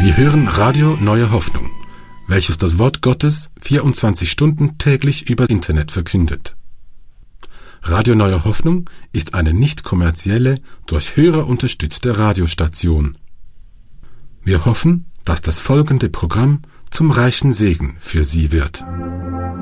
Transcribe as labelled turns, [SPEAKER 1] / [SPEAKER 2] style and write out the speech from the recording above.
[SPEAKER 1] Sie hören Radio Neue Hoffnung, welches das Wort Gottes 24 Stunden täglich über Internet verkündet. Radio Neue Hoffnung ist eine nicht kommerzielle, durch Hörer unterstützte Radiostation. Wir hoffen, dass das folgende Programm zum reichen Segen für Sie wird.